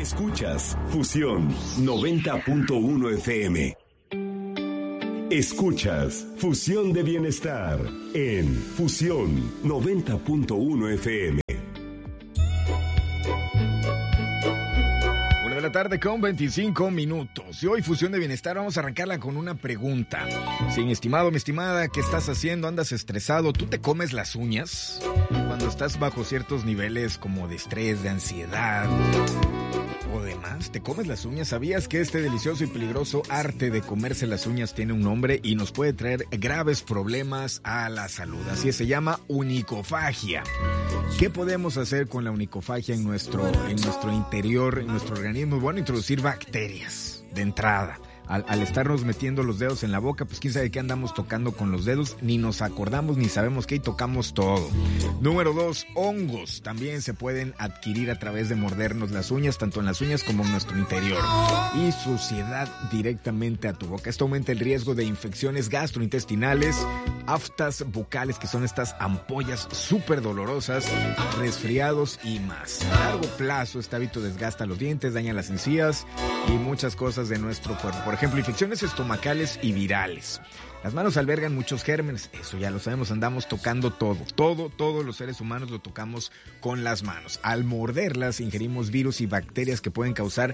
Escuchas Fusión 90.1 FM. Escuchas Fusión de Bienestar en Fusión 90.1 FM. Una de la tarde con 25 minutos. Y hoy Fusión de Bienestar vamos a arrancarla con una pregunta. Sí, mi estimado, mi estimada, ¿qué estás haciendo? ¿Andas estresado? ¿Tú te comes las uñas? Cuando estás bajo ciertos niveles como de estrés, de ansiedad o demás, ¿te comes las uñas? ¿Sabías que este delicioso y peligroso arte de comerse las uñas tiene un nombre y nos puede traer graves problemas a la salud? Así es, se llama onicofagia. ¿Qué podemos hacer con la onicofagia en nuestro interior, en nuestro organismo? Bueno, introducir bacterias de entrada. Al estarnos metiendo los dedos en la boca, pues quién sabe qué andamos tocando con los dedos, ni nos acordamos ni sabemos qué y tocamos todo. Número 2, hongos también se pueden adquirir a través de mordernos las uñas, tanto en las uñas como en nuestro interior. Y suciedad directamente a tu boca. Esto aumenta el riesgo de infecciones gastrointestinales, aftas bucales, que son estas ampollas súper dolorosas, resfriados y más. A largo plazo, este hábito desgasta los dientes, daña las encías y muchas cosas de nuestro cuerpo. Por ejemplo, infecciones estomacales y virales. Las manos albergan muchos gérmenes, eso ya lo sabemos, andamos tocando todos los seres humanos lo tocamos con las manos. Al morderlas ingerimos virus y bacterias que pueden causar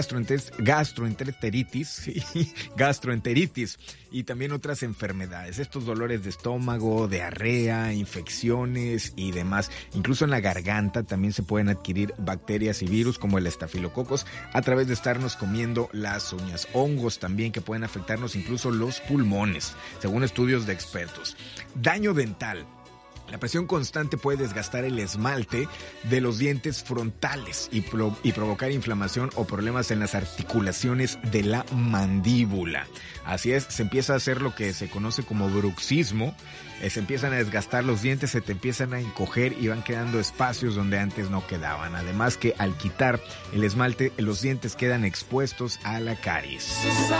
gastroenteritis y también otras enfermedades. Estos dolores de estómago, diarrea, infecciones y demás. Incluso en la garganta también se pueden adquirir bacterias y virus como el estafilococos a través de estarnos comiendo las uñas. Hongos también que pueden afectarnos incluso los pulmones, según estudios de expertos. Daño dental. La presión constante puede desgastar el esmalte de los dientes frontales y provocar inflamación o problemas en las articulaciones de la mandíbula. Así es, se empieza a hacer lo que se conoce como bruxismo. Se empiezan a desgastar los dientes, se te empiezan a encoger y van quedando espacios donde antes no quedaban. Además que al quitar el esmalte, los dientes quedan expuestos a la caries.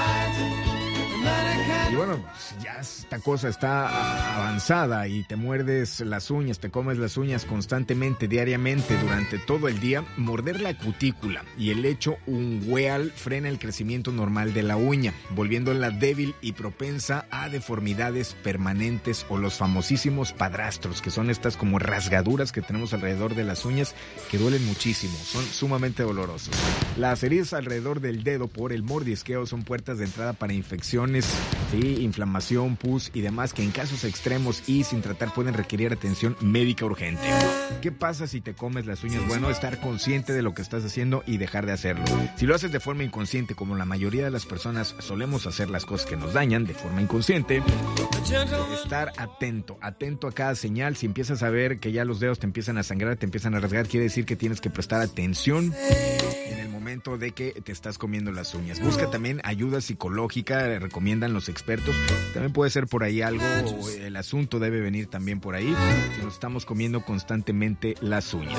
Y bueno, ya esta cosa está avanzada y te muerdes las uñas, te comes las uñas constantemente, diariamente, durante todo el día. Morder la cutícula y el lecho ungueal frena el crecimiento normal de la uña, volviéndola débil y propensa a deformidades permanentes o los famosísimos padrastros, que son estas como rasgaduras que tenemos alrededor de las uñas que duelen muchísimo, son sumamente dolorosos. Las heridas alrededor del dedo por el mordisqueo son puertas de entrada para infecciones, ¿sí? Inflamación, pus y demás que en casos extremos y sin tratar pueden requerir atención médica urgente. ¿Qué pasa si te comes las uñas? Bueno, estar consciente de lo que estás haciendo y dejar de hacerlo. Si lo haces de forma inconsciente, como la mayoría de las personas solemos hacer las cosas que nos dañan de forma inconsciente, estar atento a cada señal. Si empiezas a ver que ya los dedos te empiezan a sangrar, te empiezan a rasgar, quiere decir que tienes que prestar atención en el momento de que te estás comiendo las uñas. Busca también ayuda psicológica, recomiendan los expertos. También puede ser por ahí algo, el asunto debe venir también por ahí, si nos estamos comiendo constantemente las uñas.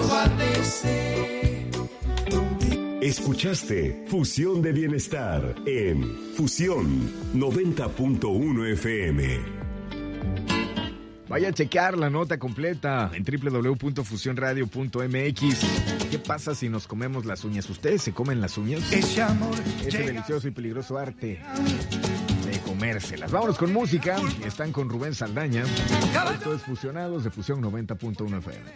Escuchaste Fusión de Bienestar en Fusión 90.1 FM. Vaya a checar la nota completa en www.fusionradio.mx. ¿Qué pasa si nos comemos las uñas? ¿Ustedes se comen las uñas? Ese delicioso y peligroso arte de comérselas. Vámonos con música. Están con Rubén Saldaña. Esto es Fusionados de Fusión 90.1 FM.